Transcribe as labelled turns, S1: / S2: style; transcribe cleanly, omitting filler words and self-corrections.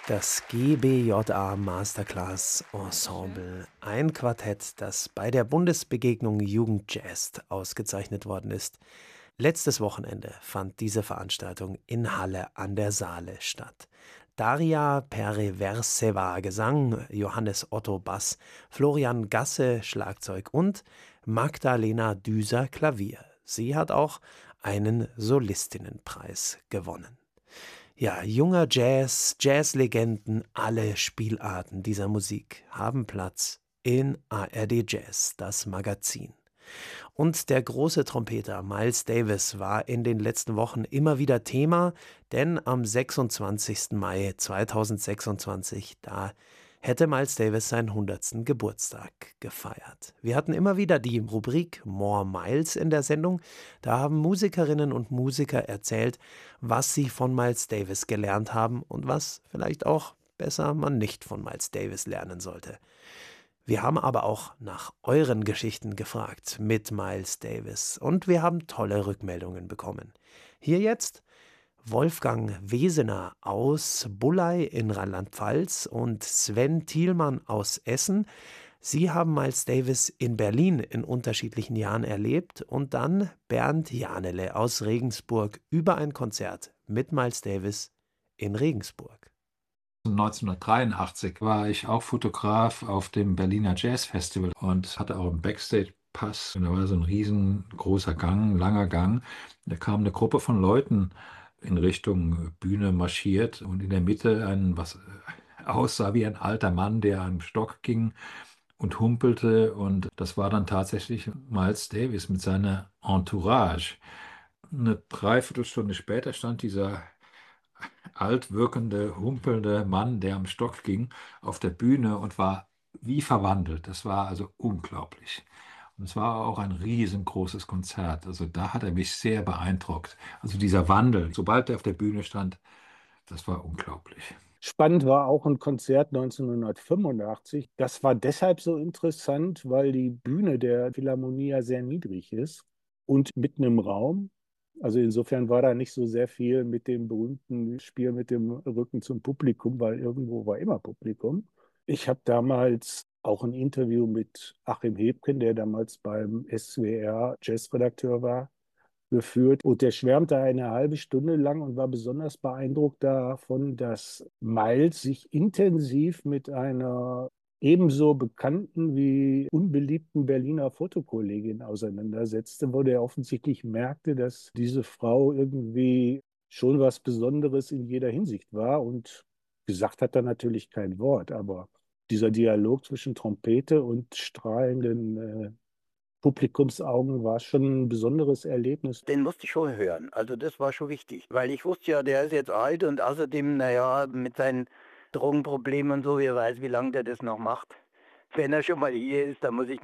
S1: Das GBJA Masterclass Ensemble, ein Quartett, das bei der Bundesbegegnung Jugendjazz ausgezeichnet worden ist. Letztes Wochenende fand diese Veranstaltung in Halle an der Saale statt. Daria Pereverseva Gesang, Johannes Otto Bass, Florian Gasse Schlagzeug und Magdalena Düser Klavier. Sie hat auch einen Solistinnenpreis gewonnen. Ja, junger Jazz, Jazzlegenden, alle Spielarten dieser Musik haben Platz in ARD Jazz, das Magazin. Und der große Trompeter Miles Davis war in den letzten Wochen immer wieder Thema, denn am 26. Mai 2026, da hätte Miles Davis seinen 100. Geburtstag gefeiert. Wir hatten immer wieder die Rubrik More Miles in der Sendung. Da haben Musikerinnen und Musiker erzählt, was sie von Miles Davis gelernt haben und was vielleicht auch besser man nicht von Miles Davis lernen sollte. Wir haben aber auch nach euren Geschichten gefragt mit Miles Davis und wir haben tolle Rückmeldungen bekommen. Hier jetzt Wolfgang Wesener aus Bulley in Rheinland-Pfalz und Sven Thielmann aus Essen. Sie haben Miles Davis in Berlin in unterschiedlichen Jahren erlebt und dann Bernd Janele aus Regensburg über ein Konzert mit Miles Davis in Regensburg.
S2: 1983 war ich auch Fotograf auf dem Berliner Jazz Festival und hatte auch einen Backstage-Pass. Und da war so ein riesengroßer Gang, langer Gang. Da kam eine Gruppe von Leuten in Richtung Bühne marschiert und in der Mitte was aussah wie ein alter Mann, der am Stock ging und humpelte. Und das war dann tatsächlich Miles Davis mit seiner Entourage. Eine Dreiviertelstunde später stand dieser altwirkende, humpelnde Mann, der am Stock ging, auf der Bühne und war wie verwandelt. Das war also unglaublich. Und es war auch ein riesengroßes Konzert. Also da hat er mich sehr beeindruckt. Also dieser Wandel, sobald er auf der Bühne stand, das war unglaublich.
S3: Spannend war auch ein Konzert 1985. Das war deshalb so interessant, weil die Bühne der Philharmonie ja sehr niedrig ist und mitten im Raum. Also insofern war da nicht so sehr viel mit dem berühmten Spiel mit dem Rücken zum Publikum, weil irgendwo war immer Publikum. Ich habe damals auch ein Interview mit Achim Hebken, der damals beim SWR Jazzredakteur war, geführt. Und der schwärmte eine halbe Stunde lang und war besonders beeindruckt davon, dass Miles sich intensiv mit einer ebenso bekannten wie unbeliebten Berliner Fotokollegin auseinandersetzte, wo der offensichtlich merkte, dass diese Frau irgendwie schon was Besonderes in jeder Hinsicht war. Und gesagt hat er natürlich kein Wort, aber dieser Dialog zwischen Trompete und strahlenden Publikumsaugen war schon ein besonderes Erlebnis.
S4: Den musste ich schon hören. Also das war schon wichtig, weil ich wusste ja, der ist jetzt alt und außerdem, naja, mit seinen Drogenproblemen und so, wer weiß, wie lange der das noch macht. Wenn er schon mal hier ist, dann muss ich